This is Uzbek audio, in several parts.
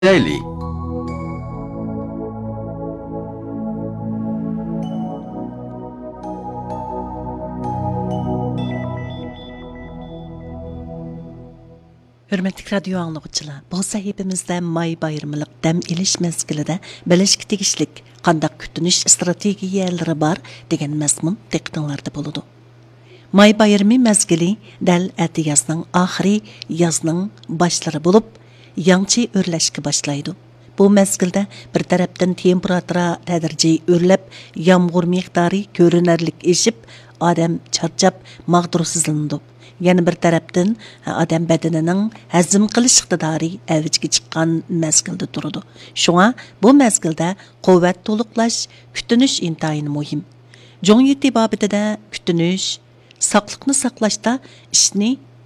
Daily. Hürmetli radyo anlıqçılar, bu sahibimizde may bayramılık dam ilish mezgilida bilishga tegishlik qandaq kutunish strategiyalari bor degan mazmun diqqatinglarda bo'ladi. May bayrami mezgili dal ati yazning oxiri yazning boshlari bo'lib, yangi o'rlashga boshlaydi. Bu mezgilda bir tarafdan temperatura tadrijiy o'rlab, yomg'ir miqdori ko'rinarlik eshib, odam charchab, mag'dursizlanadi. Yana bir tarafdan odam badanining hazm qilish iqtidori avjiga chiqqan mezgilda turadi. Shunga bu mezgilda quvvat to'liqlash, kutunish intayin muhim. Jongyeti babitida kutunish, saqliqni saqlashda ishni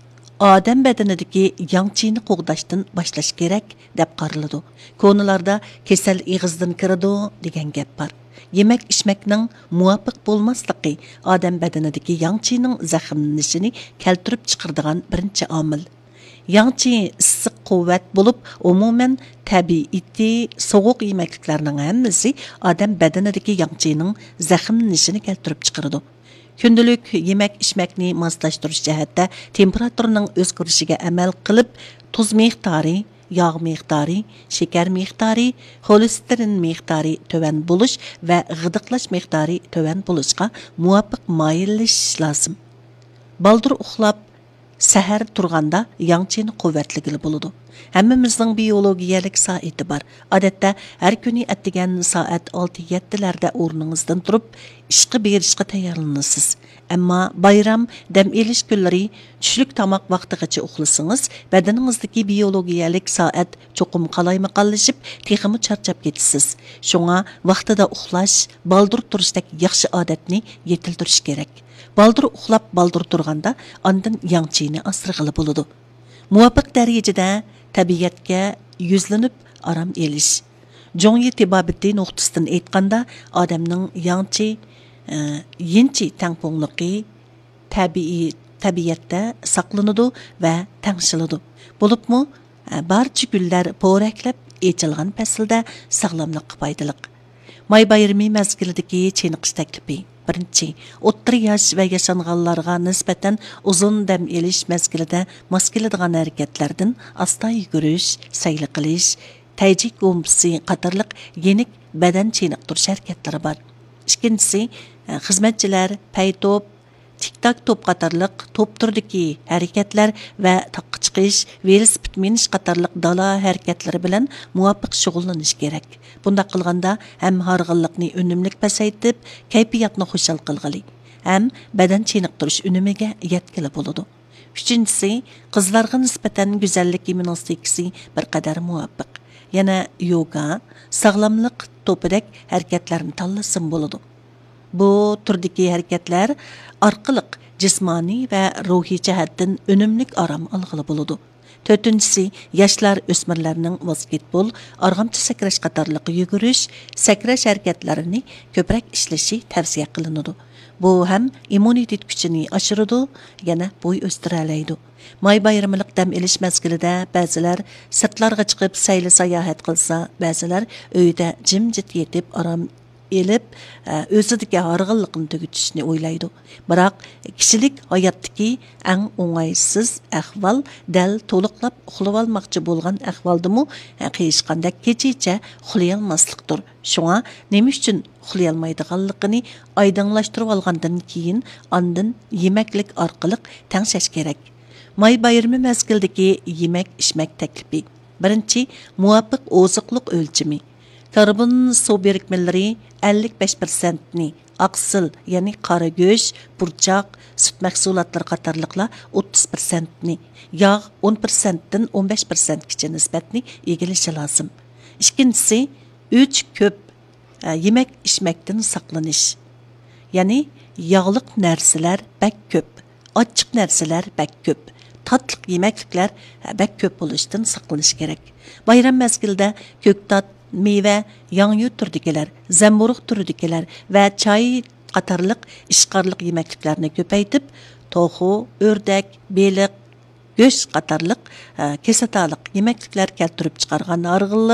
odam badanidagi yangchini qo'g'dashdan boshlash kerak deb qaraladi. Ko'nlarda kasal ig'izdan kiradi degan gap bor. Yemek içmekning muvafiq bo'lmasligi odam badanidagi yangchining zaxmlanishini keltirib chiqaradigan birinchi omil. Yangchi issiq quvvat bo'lib, umuman tabiiy sovuq yemekliklarning hammasi odam badanidagi yangchining zaxmlanishini keltirib chiqaradi. Kundalik yemek içmekni moslashtirish jihatda temperaturaning o'zgarishiga amal qilib, tuz miqdori, yağ miqdori, şeker miqdori, xolesterin miqdori töven buluş ve gıdıklaş miqdori töven buluşqa muvafiq mayillish lazım. Baldur uxlab, sahar turganda yangchini quvvatligili bo'ladi. Hammamizning biologiyalik soati bor. Odatda har kuni atdigan soat 6-7larda o'rningizdan turib, ishga berishga tayyorlanasiz. Ammo bayram, dam elish kunlari tushlik tomoq vaqtigacha uxlasangiz, badaningizdagi biologiyalik soat cho'qim qalaymaqallashib, texmi charchab ketasiz. Shunga vaqtida uxlash, baldur turishdek yaxshi odatni yetiltirish kerak. Baldur uxlab, baldur turganda ondan yangchini asrig'ili bo'ladi. Muvafiq darajada tabiatga yuzlanib aram elish. Jongi tibabiti nuqtasidan aytganda, odamning yangchi, yinchi tangpongligi tabiatda saqlanadi va tangshiladi. Bo'libmi, barcha gullar po'raklab echilgan faslda sog'lomlikqa foydali. May bayrami mezgilidagi cheniqish taklifi. Birinchi, o'ttir yosh va yashanganlarga nisbatan uzun dam elish mezgilida mos keladigan harakatlardan asta yugurish, sayli qilish, tayjik go'mbisi qatorliq yenik badan cheniqtirish harakatlari bor. Ikkinchisi, xizmatchilar, paytop, tiktak top qatorliq top turdagi harakatlar va taqqa chiqish, velosiped minish qatorliq dala harakatlari bilan muvofiq shug'ullanish kerak. Bundaq qilganda ham harg'inlikni unumlik pasaytib, kayfiyatni xushal qilg'ili, ham badan cheniqtirish unumiga yetkili bo'ladi. Uchinchisi, qizlarga nisbatan go'zallik gimnastikasi bir qadar muvofiq. Yana yoga, sog'lomlik to'pidak harakatlarni tanlasin bo'ladi. Bu turdagi harakatlar orqali jismoniy va ruhiy jihatdan unumlik aram olg'ili bo'ladi. To'rtinchisi, yoshlar o'smirlarning basketbol, arg'amchi sakrash qatorliq yugurish, sakrash harakatlarini ko'proq ishlashi tavsiya qilinadi. Bu ham immunitet kuchini oshiradi, yana bo'y o'stiralaydi. May bayramilik dam elish mezgilida ba'zilar sirtlarga chiqib sayli sayohat qilsa, ba'zilar uyda jimjit yetib aram elib o'zidagi harg'inlikni tugutishni o'ylaydi. Biroq kishilik hayotdagi eng o'ng'aysiz ahvol dal to'liqlab uxlab olmoqchi bo'lgan ahvoldimi hech qanday kechicha uxlay olmaslikdir. Shunga nima uchun uxlay olmaydiganligini oydinlashtirib olgandan keyin ondan yemaklik orqali tangshash kerak. May bayrami mezgildagi yemak ishmak taklifi. Birinchi, muvofiq oziqliq o'lchami. Karbon suv birikmeleri 55%ni, aqsil, yani qara go'sht, burchaq, süt mahsulotlar qatorliqlar 30%ni, yağ 10%dan 15% kicha nisbatni egilishi lozim. Ikkinchisi, 3 ko'p yemek içmekten saqlanish. Yani yağliq narsalar bak ko'p, ochiq narsalar bak ko'p, tatliq yemekliklar bak ko'p bo'lishdan saqlanish kerak. Bayram mezgilida ko'ktat, meyve, yangyu turdikiler, zamburug turdikiler ve çay qatorliq ishqorliq yemekliklarni ko'paytib, to'xu, o'rdak, beliq, go'sht qatorliq kislotaliq yemekliklar keltirib chiqargan